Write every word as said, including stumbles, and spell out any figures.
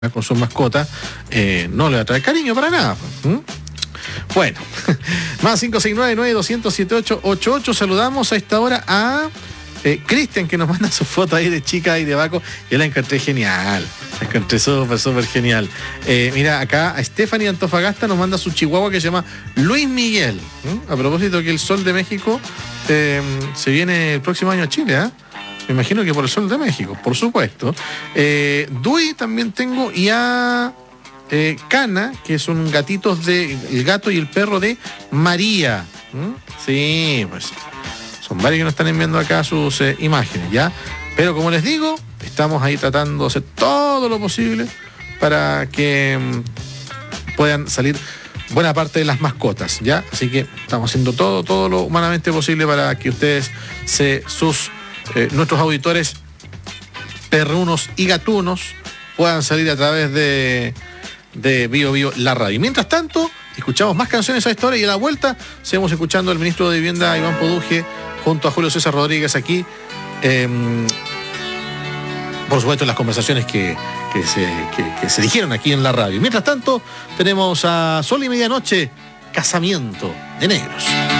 con sus mascotas, eh, no le va a traer cariño para nada. ¿Mm? Bueno, más cinco seis nueve, nueve dos cero, siete ocho ocho ocho. Saludamos a esta hora a eh, Cristian, que nos manda su foto ahí de chica y de Baco. Yo la encontré genial, la encontré súper, súper genial. Eh, mira, acá a Stephanie Antofagasta nos manda su chihuahua que se llama Luis Miguel. ¿Mm? A propósito que el Sol de México eh, se viene el próximo año a Chile, ¿eh? Me imagino que por el Sol de México, por supuesto. Eh, Dui también tengo y a eh, Cana, que son gatitos de el gato y el perro de María. ¿Mm? Sí, pues son varios que nos están enviando acá sus eh, imágenes, ¿ya? Pero como les digo, estamos ahí tratando de hacer todo lo posible para que mm, puedan salir buena parte de las mascotas, ¿ya? Así que estamos haciendo todo, todo lo humanamente posible para que ustedes se sus Eh, nuestros auditores perrunos y gatunos puedan salir a través de, de Bio Bio la radio. Mientras tanto, escuchamos más canciones a esta hora y a la vuelta seguimos escuchando al ministro de Vivienda, Iván Poduje, junto a Julio César Rodríguez aquí. Eh, por supuesto, en las conversaciones que, que, se, que, que se dijeron aquí en la radio. Mientras tanto, tenemos a Sol y Medianoche, Casamiento de Negros.